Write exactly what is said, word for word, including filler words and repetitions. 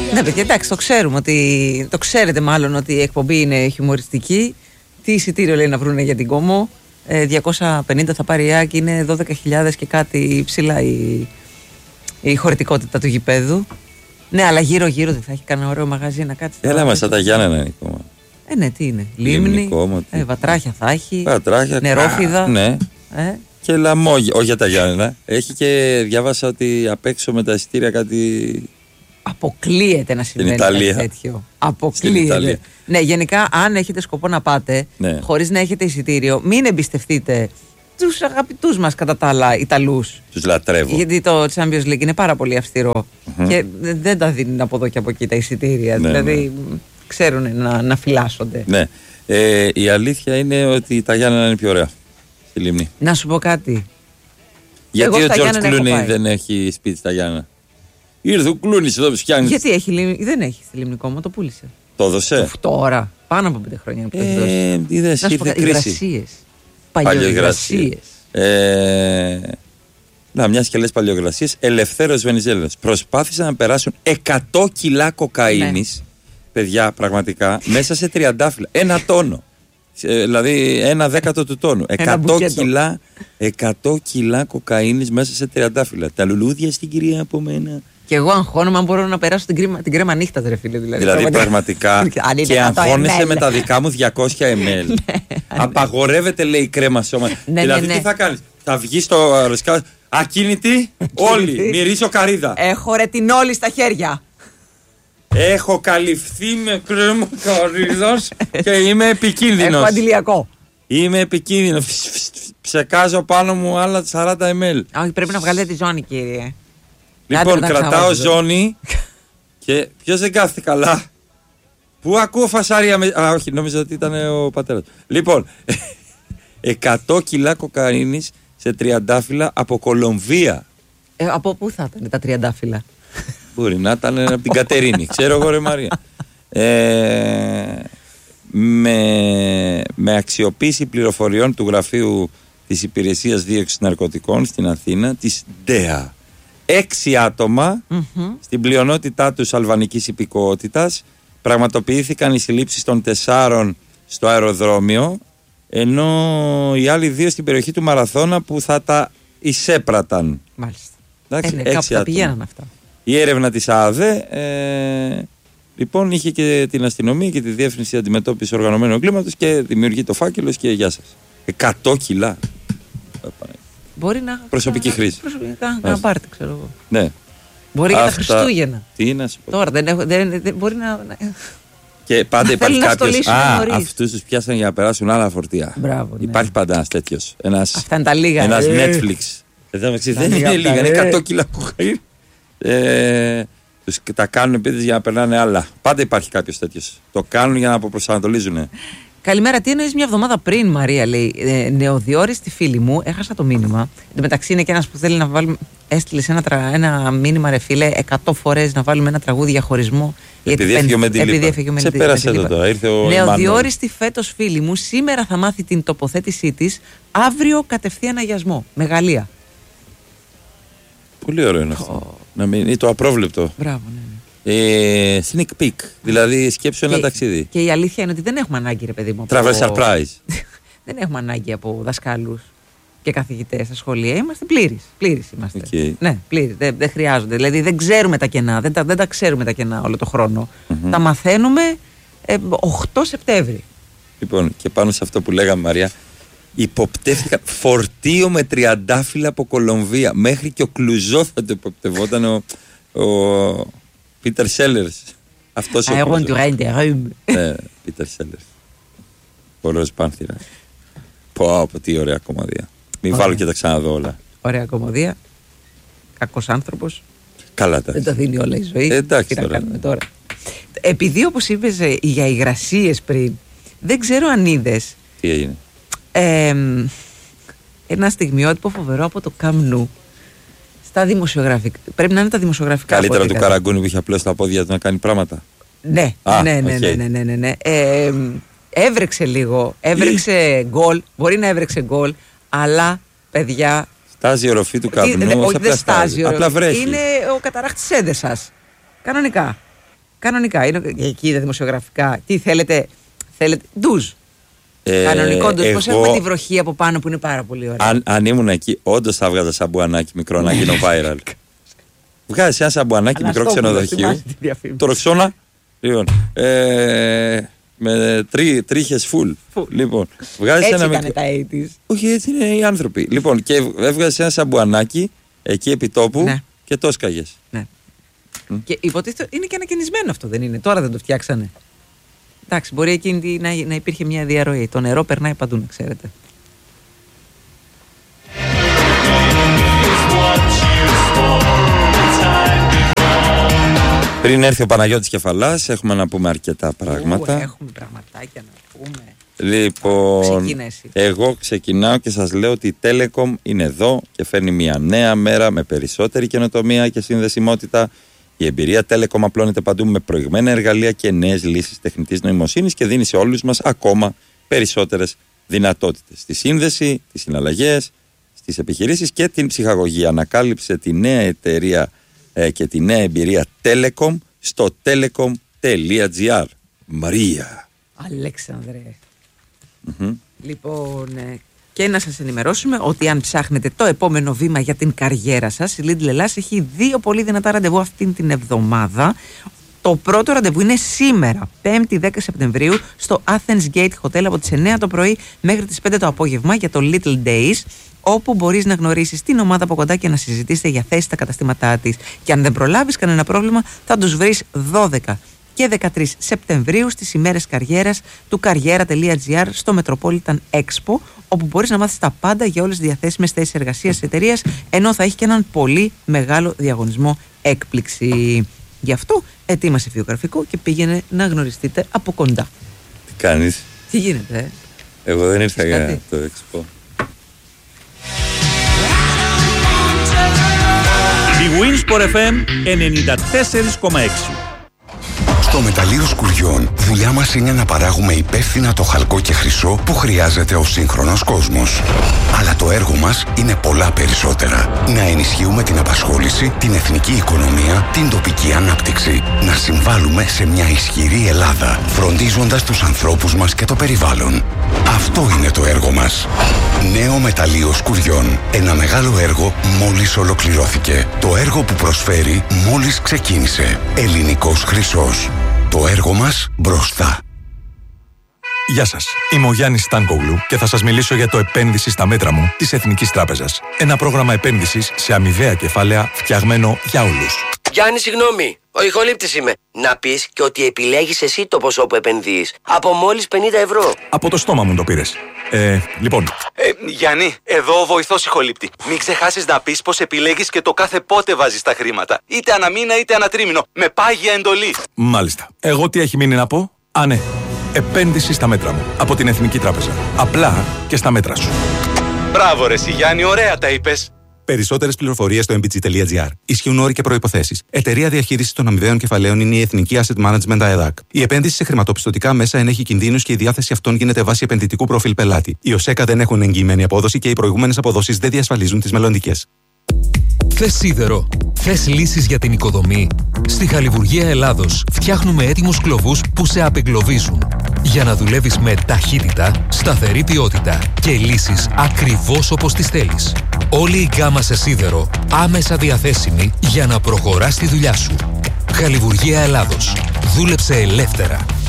Ναι, παιδιά, εντάξει, το ξέρουμε ότι. Το ξέρετε μάλλον ότι η εκπομπή είναι χιουμοριστική. Τι εισιτήριο λέει να βρούνε για την Κόμο. Ε, διακόσια πενήντα θα πάρει η ΑΕΚ, είναι δώδεκα χιλιάδες και κάτι ψηλά η, η χωρητικότητα του γηπέδου. Ναι, αλλά γύρω-γύρω δεν θα έχει κανένα ωραίο μαγαζί να κάτσει. Έλα μα, τα Γιάννενα είναι η Κόμο. Ε, ναι, τι είναι. Λίμνη, Κόμο, ε, βατράχια θα έχει. Βατράχια, νερόφιδα. Ναι. Ε. Και λαμόγια, όχι για τα Γιάννενα. Έχει και διάβασα ότι απ' έξω με τα εισιτήρια κάτι. Αποκλείεται να συμβαίνει κάτι τέτοιο. Αποκλείεται. Ναι, γενικά, αν έχετε σκοπό να πάτε, ναι, χωρίς να έχετε εισιτήριο, μην εμπιστευτείτε τους αγαπητούς μας κατά τα άλλα Ιταλούς. Τους λατρεύω. Γιατί το Champions League είναι πάρα πολύ αυστηρό. Mm-hmm. Και δεν τα δίνουν από εδώ και από εκεί τα εισιτήρια. Ναι, δηλαδή, ναι, ξέρουν να, να φυλάσσονται. Ναι. Ε, η αλήθεια είναι ότι τα Γιάννενα είναι πιο ωραία στη Λίμνη. Να σου πω κάτι. Γιατί εγώ ο Τζορτζ Κλούνι δεν έχει σπίτι στα Γιάννενα? Ήρθε ο Κλούνις εδώ που φτιάχνει. Γιατί έχει, δεν έχει στη Λίμνη Κόμο, το πούλησε. Το έδωσε. Τώρα, πάνω από πέντε χρόνια που το έχει δώσει. Ε, είδες, ήρθε κρίση. Παλιοϊγρασίες. Ε, να, μιας και λες παλιοϊγρασίες, Ελευθέρος Βενιζέλος. Προσπάθησαν να περάσουν εκατό κιλά κοκαίνης, ναι, παιδιά, πραγματικά, μέσα σε τριαντάφυλλα. Ένα τόνο. Ε, δηλαδή ένα δέκατο του τόνου. εκατό κιλά, εκατό κιλά κοκαίνης μέσα σε τριαντάφυλλα. Τα λουλούδια στην κυρία από μένα. Και εγώ αγχώνομαι αν μπορώ να περάσω την κρέμα, την κρέμα νύχτα, ρε φίλε. Δηλαδή, δηλαδή πραγματικά. Και αγχώνεσαι με τα δικά μου διακόσια μιλιλίτρα. Απαγορεύεται, λέει, η κρέμα σώμα. Ναι, δηλαδή, ναι, τι θα κάνεις? Θα βγεις στο αεροσκάφο. Ακίνητη, όλοι. Μυρίσω καρύδα. Έχω ρετινόλη στα χέρια. Έχω καλυφθεί με κρέμα καρύδας και είμαι επικίνδυνος. Έχω αντιλιακό. Είμαι επικίνδυνος. Ψεκάζω πάνω μου άλλα σαράντα μιλιλίτρα. Όχι, πρέπει να βγάλετε τη ζώνη, κύριε. Λοιπόν, κρατάω ζώνη και ποιος δεν κάθεται καλά? Πού ακούω φασάρια με... Α, όχι, νόμιζα ότι ήταν ο πατέρας. Λοιπόν, εκατό κιλά κοκαίνης σε τριαντάφυλλα από Κολομβία. Ε, από πού θα ήταν τα τριαντάφυλλα? Μπορεί να ήταν από την Κατερίνη. Ξέρω εγώ, ρε Μαρία. Ε, με, με αξιοποίηση πληροφοριών του γραφείου της Υπηρεσίας Δίωξης Ναρκωτικών στην Αθήνα, της ΝΤΕΑ, έξι άτομα, mm-hmm, στην πλειονότητά τους αλβανικής υπηκότητας, πραγματοποιήθηκαν οι συλλήψεις των τεσσάρων στο αεροδρόμιο, ενώ οι άλλοι δύο στην περιοχή του Μαραθώνα που θα τα εισέπραταν. Μάλιστα. Εντάξει, ε, ναι, κάπου θα πηγαίναν αυτά. Η έρευνα της ΑΔΕ ε, λοιπόν είχε και την αστυνομία και τη Διεύθυνση Αντιμετώπισης Οργανωμένου Εγκλήματος και δημιουργεί το φάκελος και γεια σας. εκατό κιλά. Μπορεί να. Προσωπική χρήση. Προσωπικά να πάρτε, ξέρω εγώ. Ναι. Μπορεί και τα Χριστούγεννα. Τι να σου πω. Τώρα δεν, έχω, δεν, δεν μπορεί να. Και πάντα υπάρχει κάποιος. Α, νωρίς. αυτούς τους πιάσαν για να περάσουν άλλα φορτία. Μπράβο, ναι. Υπάρχει πάντα ένας τέτοιος. Ένας, αυτά είναι τα λίγα. Ένας ε. Netflix. Εδώ μεταξύ δεν είναι λίγα, είναι εκατό κιλά κοκαίνη. Ε, τους τα κάνουν επίτηδες για να περνάνε άλλα. Πάντα υπάρχει κάποιος τέτοιος. Το κάνουν για να αποπροσανατολίζουν. Καλημέρα, τι εννοείς μια εβδομάδα πριν, Μαρία, λέει. Ε, νεοδιόριστη φίλη μου, έχασα το μήνυμα. Εν τω μεταξύ είναι και ένας που θέλει να βάλουμε. Έστειλε ένα, τρα... ένα μήνυμα, ρε φίλε, εκατό φορές να βάλουμε ένα τραγούδι για χωρισμό. Επειδή έφυγε ο Μεντιλίπα. Σε πέρασε εδώ τώρα, ήρθε ο νεοδιόριστη φέτος φίλη μου, σήμερα θα μάθει την τοποθέτησή της, αύριο κατευθείαν αγιασμό. Μεγαλεία. Πολύ ωραίο είναι αυτό. Oh. Να μην... Είναι το απρόβλεπτο. Μπράβο, ναι. Ε, sneak peek, δηλαδή σκέψου ένα και, ταξίδι. Και η αλήθεια είναι ότι δεν έχουμε ανάγκη, ρε παιδί μου. Travel surprise. Δεν έχουμε ανάγκη από δασκάλους και καθηγητές στα σχολεία. Είμαστε πλήρεις. Πλήρεις είμαστε. Okay. Ναι, πλήρεις. Δεν, δεν χρειάζονται. Δηλαδή δεν ξέρουμε τα κενά. Δεν τα, δεν τα ξέρουμε τα κενά όλο το χρόνο. Mm-hmm. Τα μαθαίνουμε ε, οκτώ Σεπτέμβρη. Λοιπόν, και πάνω σε αυτό που λέγαμε, Μαρία, υποπτεύτηκαν φορτίο με τριαντάφυλλα από Κολομβία. Μέχρι και ο Κλουζό θα το υποπτευόταν ο. ο Πίτερ Σέλερς. Αυτός ο I want to ride the room. Ναι, Πίτερ Σέλερς. Ωραίος Πάνθυρα. Πω, πω, τι ωραία κομμωδία. Μην βάλω και τα ξαναδώ όλα. Ωραία κομμωδία. Κακός άνθρωπος. Καλά τα. Δεν τα δίνει όλα η ζωή. Ε, εντάξει τι τώρα. να κάνουμε τώρα. Επειδή όπως είπες για υγρασίες πριν, δεν ξέρω αν είδες. Τι έγινε. Ε, ένα στιγμιότυπο φοβερό από το Καμνού. Στα δημοσιογραφικά. Πρέπει να είναι τα δημοσιογραφικά. Καλύτερα του Καραγκούνη που είχε απλώς τα πόδια του να κάνει πράγματα. Ναι, Α, ναι, ναι, okay. ναι, ναι, ναι, ναι. Ε, έβρεξε λίγο. Έβρεξε γκολ. Μπορεί να έβρεξε γκολ, αλλά παιδιά. Στάζει η οροφή του Καμνού. Όχι, δεν στάζει. Απλά βρέχει. Είναι ο καταράχτης Έδεσας. Κανονικά. Κανονικά. Είναι, εκεί είναι δημοσιογραφικά. Τι θέλετε, θέλετε. Ντουζ. Ε, Κανονικό ντουζ. εγώ, Πώς έχουμε τη βροχή από πάνω που είναι πάρα πολύ ωραία. Αν, αν ήμουν εκεί, όντως θα έβγαζα σαμπουανάκι μικρό να γίνω viral. Βγάζει ένα σαμπουανάκι μικρό ξενοδοχείο. Το Ρεξόνα. Λοιπόν. Ε, με τρί, τρίχες full. full. Λοιπόν, βγάζεις έτσι ένα ήταν μικρό... τα ογδόντα. Όχι, έτσι είναι οι άνθρωποι. Λοιπόν, και έβγαζες ένα σαμπουανάκι εκεί επί τόπου, ναι, και το έσκαγες. Ναι. Mm. Και υποτίθεται είναι και ανακαινισμένο αυτό, δεν είναι? Τώρα δεν το φτιάξανε. Εντάξει, μπορεί εκείνη να, να υπήρχε μια διαρροή. Το νερό περνάει παντού, να ξέρετε. Πριν έρθει ο Παναγιώτης Κεφαλάς, έχουμε να πούμε αρκετά πράγματα. Ού, έχουμε πραγματάκια να πούμε. Λοιπόν, εγώ ξεκινάω και σας λέω ότι η Telecom είναι εδώ και φέρνει μια νέα μέρα με περισσότερη καινοτομία και συνδεσιμότητα. Η εμπειρία Telecom απλώνεται παντού με προηγμένα εργαλεία και νέες λύσεις τεχνητής νοημοσύνης και δίνει σε όλους μας ακόμα περισσότερες δυνατότητες. Στη σύνδεση, τις συναλλαγές, στις επιχειρήσεις και την ψυχαγωγία. Ανακάλυψε τη νέα εταιρεία ε, και τη νέα εμπειρία Telecom στο telecom τελεία gr. Μαρία. Αλέξανδρε. Mm-hmm. Λοιπόν, και να σας ενημερώσουμε ότι αν ψάχνετε το επόμενο βήμα για την καριέρα σας, η Lidl Ελλάς έχει δύο πολύ δυνατά ραντεβού αυτήν την εβδομάδα. Το πρώτο ραντεβού είναι σήμερα, πέμπτη δέκα Σεπτεμβρίου, στο Athens Gate Hotel από τις εννιά το πρωί μέχρι τις πέντε το απόγευμα για το Little Days, όπου μπορείς να γνωρίσεις την ομάδα από κοντά και να συζητήσετε για θέσεις στα καταστήματά της. Και αν δεν προλάβεις κανένα πρόβλημα, θα τους βρεις δώδεκα και δεκατρείς Σεπτεμβρίου στις ημέρες καριέρας του καριέρα τελεία gr στο Metropolitan Expo, όπου μπορείς να μάθεις τα πάντα για όλες τις διαθέσιμες θέσεις εργασίας της εταιρείας, ενώ θα έχει και έναν πολύ μεγάλο διαγωνισμό έκπληξη. Γι' αυτό ετοίμασε βιογραφικό και πήγαινε να γνωριστείτε από κοντά. Τι κάνεις? Τι γίνεται, ε? Εγώ δεν ήρθα για το Expo. Η Winsport εφ εμ ενενήντα τέσσερα κόμμα έξι. Στο μεταλλείο Σκουριών, δουλειά μας είναι να παράγουμε υπεύθυνα το χαλκό και χρυσό που χρειάζεται ο σύγχρονος κόσμος. Αλλά το έργο μας είναι πολλά περισσότερα. Να ενισχύουμε την απασχόληση, την εθνική οικονομία, την τοπική ανάπτυξη. Να συμβάλλουμε σε μια ισχυρή Ελλάδα, φροντίζοντας τους ανθρώπους μας και το περιβάλλον. Αυτό είναι το έργο μας. Νέο μεταλλείο Σκουριών. Ένα μεγάλο έργο μόλις ολοκληρώθηκε. Το έργο που προσφέρει μόλις ξεκίνησε. Ελληνικός χρυσός. Το έργο μας μπροστά. Γεια σας. Είμαι ο Γιάννης Στάνκογλου και θα σας μιλήσω για το επένδυση στα μέτρα μου της Εθνικής Τράπεζας. Ένα πρόγραμμα επένδυσης σε αμοιβαία κεφάλαια φτιαγμένο για όλους. Γιάννη, συγγνώμη. Ο ηχολήπτης είμαι. Να πεις και ότι επιλέγεις εσύ το ποσό που επενδύεις. Από μόλις πενήντα ευρώ. Από το στόμα μου το πήρες. Ε, λοιπόν. Ε, Γιάννη, εδώ ο βοηθός ηχολήπτη. Μην ξεχάσεις να πεις πως επιλέγεις και το κάθε πότε βάζεις τα χρήματα. Είτε αναμήνα είτε ανατρίμηνο. Με πάγια εντολή. Μάλιστα. Εγώ τι έχει μείνει να πω? Α, ναι. Επένδυση στα μέτρα μου. Από την Εθνική Τράπεζα. Απλά και στα μέτρα σου. Μπράβο ρε εσύ Γιάννη, ωραία τα είπες. Περισσότερες πληροφορίες στο εμ μπι τζι τελεία τζι άρ. Ισχύουν όροι και προϋποθέσεις. Εταιρεία διαχείρισης των αμοιβαίων κεφαλαίων είναι η Εθνική Asset Management ΑΕΔΑΚ. Η επένδυση σε χρηματοπιστωτικά μέσα ενέχει κινδύνους και η διάθεση αυτών γίνεται βάσει επενδυτικού προφίλ πελάτη. Οι ΟΣΕΚΑ δεν έχουν εγγυημένη απόδοση και οι προηγούμενες αποδόσεις δεν διασφαλίζουν τις μελλοντικές. Θες σίδερο? Θες λύσεις για την οικοδομή? Στη Χαλιβουργία Ελλάδος φτιάχνουμε έτοιμους κλωβούς που σε απεγκλωβίζουν. Για να δουλεύεις με ταχύτητα, σταθερή ποιότητα και λύσεις ακριβώς όπως τις θέλεις. Όλη η γκάμα σε σίδερο άμεσα διαθέσιμη για να προχωράς τη δουλειά σου. Χαλιβουργία Ελλάδος. Δούλεψε ελεύθερα.